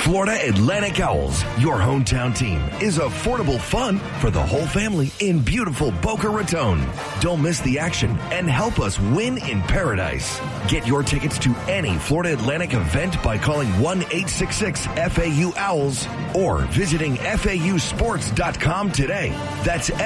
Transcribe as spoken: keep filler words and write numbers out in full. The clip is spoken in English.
Florida Atlantic Owls, your hometown team, is affordable fun for the whole family in beautiful Boca Raton. Don't miss the action and help us win in paradise. Get your tickets to any Florida Atlantic event by calling one eight six six F A U Owls or visiting F A U sports dot com today. That's